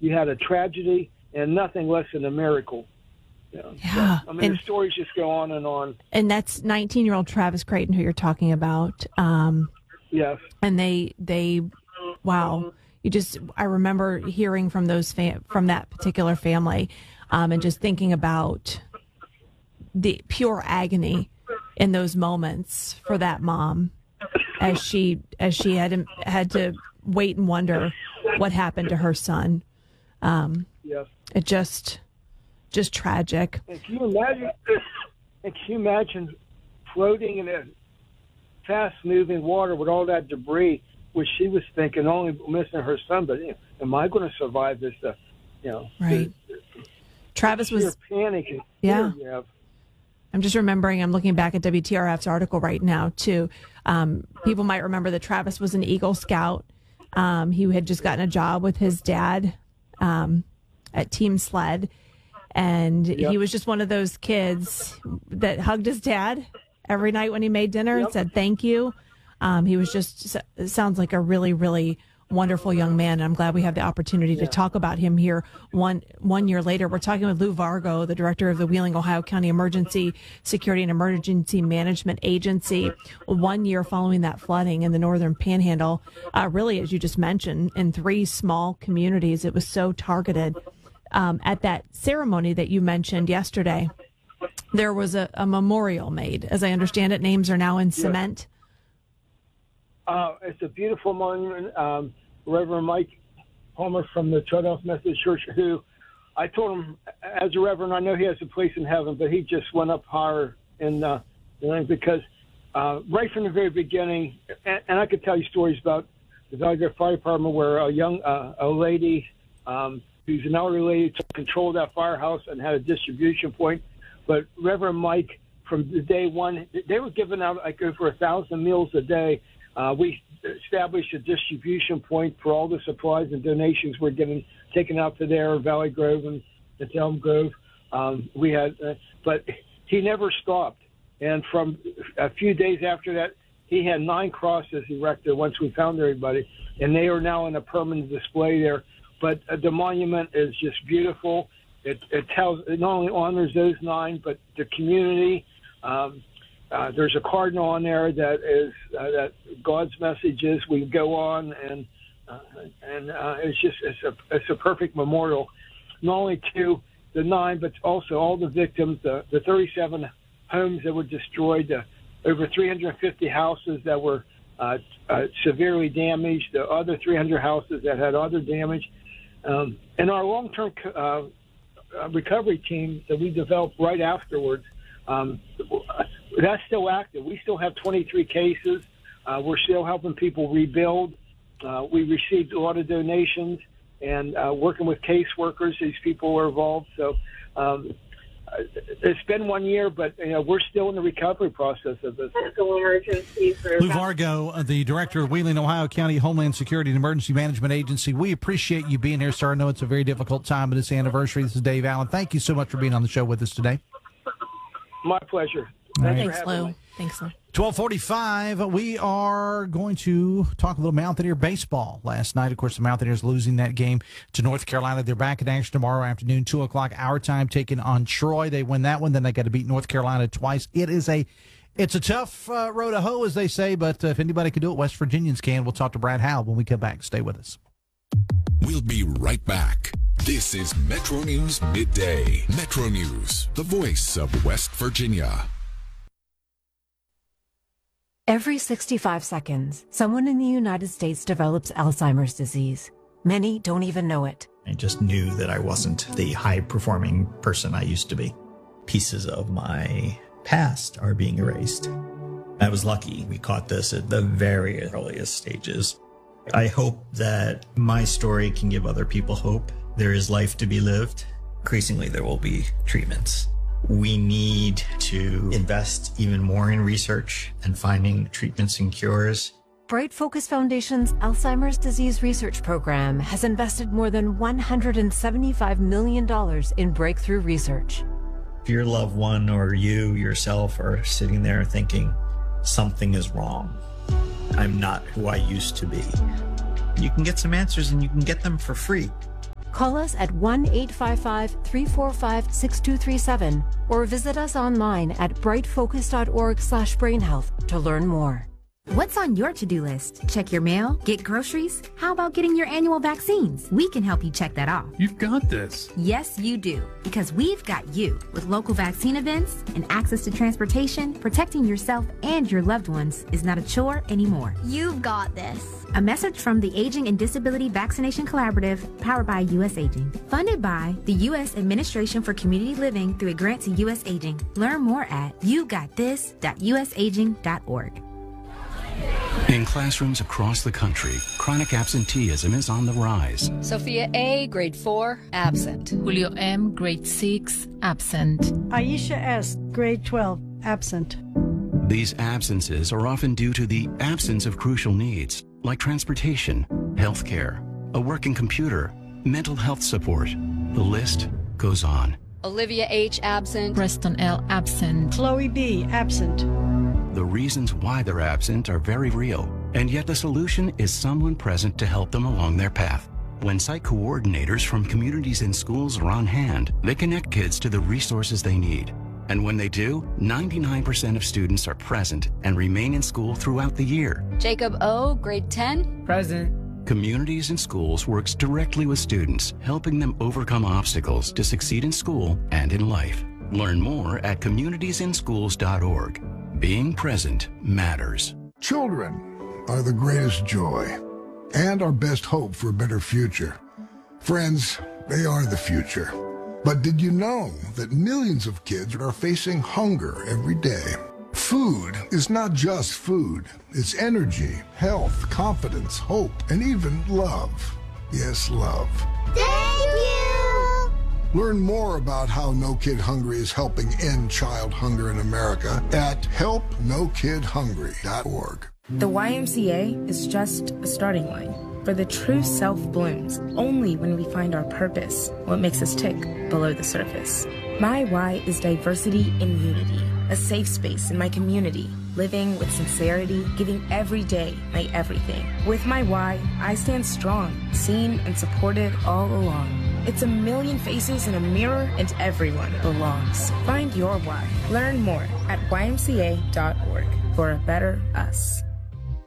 you had a tragedy and nothing less than a miracle. Yeah. So, the stories just go on and on. And that's 19-year-old Travis Creighton who you're talking about. Yes. And they wow. I remember hearing from from that particular family, and just thinking about the pure agony in those moments for that mom as she had to wait and wonder what happened to her son. Yes. It just tragic. And can you imagine floating in a fast-moving water with all that debris, which she was thinking only missing her son, but am I going to survive this? Right. Travis was panicking. Yeah. I'm just remembering, I'm looking back at WTRF's article right now, too. People might remember that Travis was an Eagle Scout. He had just gotten a job with his dad at Team Sled. And he was just one of those kids that hugged his dad every night when he made dinner and said thank you. He was sounds like a really, really wonderful young man. And I'm glad we have the opportunity to talk about him here one year later. We're talking with Lou Vargo, the director of the Wheeling, Ohio County Emergency Security and Emergency Management Agency. 1 year following that flooding in the northern panhandle, really, as you just mentioned, in 3 small communities, it was so targeted. At that ceremony that you mentioned yesterday, there was a memorial made. As I understand it, names are now in cement. It's a beautiful monument. Reverend Mike Palmer from the Philadelphia Methodist Church, who I told him, as a reverend, I know he has a place in heaven, but he just went up higher because right from the very beginning, and I could tell you stories about the Valley Fire Department where a lady who's an elderly lady took control of that firehouse and had a distribution point. But Reverend Mike, from the day one, they were giving out like over 1,000 meals a day. We established a distribution point for all the supplies and donations we're getting taken out to there, Valley Grove and Elm Grove. But he never stopped. And from a few days after that, he had 9 crosses erected once we found everybody, and they are now in a permanent display there. But the monument is just beautiful. It not only honors those 9, but the community. There's a cardinal on there that is that God's message is we go on, and it's a perfect memorial, not only to the 9, but also all the victims, the 37 homes that were destroyed, over 350 houses that were severely damaged, the other 300 houses that had other damage. And our long-term recovery team that we developed right afterwards, that's still active. We still have 23 cases. We're still helping people rebuild. We received a lot of donations and working with caseworkers. These people were involved. So it's been 1 year, but we're still in the recovery process of this. Lou Vargo, the director of Wheeling, Ohio County Homeland Security and Emergency Management Agency. We appreciate you being here, sir. I know it's a very difficult time, but it's the anniversary. This is Dave Allen. Thank you so much for being on the show with us today. My pleasure. Thanks, Lou. Thanks, Lou. 12:45, we are going to talk a little Mountaineer baseball. Last night, of course, the Mountaineers losing that game to North Carolina. They're back in action tomorrow afternoon, 2 o'clock our time, taking on Troy. They win that one, then they got to beat North Carolina twice. It's a tough road to hoe, as they say, but if anybody can do it, West Virginians can. We'll talk to Brad Howell when we come back. Stay with us. We'll be right back. This is Metro News Midday. Metro News, the voice of West Virginia. Every 65 seconds, someone in the United States develops Alzheimer's disease. Many don't even know it. I just knew that I wasn't the high-performing person I used to be. Pieces of my past are being erased. I was lucky. We caught this at the very earliest stages. I hope that my story can give other people hope. There is life to be lived. Increasingly, there will be treatments. We need to invest even more in research and finding treatments and cures. Bright Focus Foundation's Alzheimer's Disease Research Program has invested more than $175 million in breakthrough research. If your loved one or you yourself are sitting there thinking, something is wrong, I'm not who I used to be, you can get some answers and you can get them for free. Call us at 1-855-345-6237 or visit us online at brightfocus.org/brainhealth to learn more. What's on your to-do list? Check your mail? Get groceries? How about getting your annual vaccines? We can help you check that off. You've got this. Yes, you do. Because we've got you. With local vaccine events and access to transportation, protecting yourself and your loved ones is not a chore anymore. You've got this. A message from the Aging and Disability Vaccination Collaborative, powered by U.S. Aging. Funded by the U.S. Administration for Community Living through a grant to U.S. Aging. Learn more at yougotthis.usaging.org. In classrooms across the country, chronic absenteeism is on the rise. Sophia A., grade 4, absent. Julio M., grade 6, absent. Aisha S., grade 12, absent. These absences are often due to the absence of crucial needs, like transportation, health care, a working computer, mental health support. The list goes on. Olivia H., absent. Preston L., absent. Chloe B., absent. The reasons why they're absent are very real, and yet the solution is someone present to help them along their path. When site coordinators from communities and schools are on hand, they connect kids to the resources they need. And when they do, 99% of students are present and remain in school throughout the year. Jacob O., grade 10, present. Communities and Schools works directly with students, helping them overcome obstacles to succeed in school and in life. Learn more at communitiesinschools.org. Being present matters. Children are the greatest joy and our best hope for a better future. Friends, they are the future. But did you know that millions of kids are facing hunger every day? Food is not just food. It's energy, health, confidence, hope, and even love. Yes, love. Thank you! Learn more about how No Kid Hungry is helping end child hunger in America at helpnokidhungry.org. The YMCA is just a starting line, for the true self blooms only when we find our purpose, what makes us tick below the surface. My why is diversity and unity, a safe space in my community, living with sincerity, giving every day my everything. With my why, I stand strong, seen and supported all along. It's a million faces in a mirror and everyone belongs. Find your why. Learn more at ymca.org for a better us.